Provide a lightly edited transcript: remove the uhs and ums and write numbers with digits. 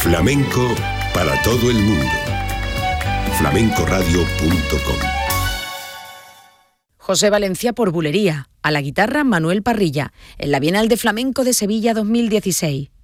Flamenco para todo el mundo. flamencoradio.com. José Valencia por Bulería, a la guitarra Manuel Parrilla, en la Bienal de Flamenco de Sevilla 2016.